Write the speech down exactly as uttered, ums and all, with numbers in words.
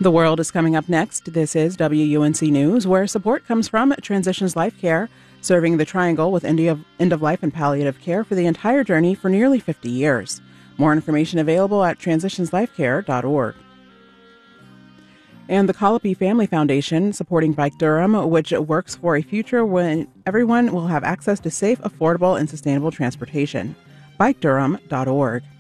The world is coming up next. This is W U N C News, where support comes from Transitions Life Care, serving the Triangle with end-of-life and palliative care for the entire journey for nearly fifty years. More information available at transitions life care dot org. And the Colopy Family Foundation, supporting Bike Durham, which works for a future when everyone will have access to safe, affordable, and sustainable transportation. bike durham dot org.